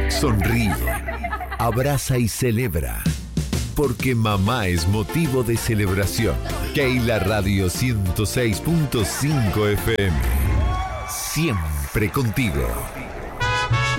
Sonríe, abraza y celebra. Porque mamá es motivo de celebración. Keila Radio 106.5 FM. Siempre contigo.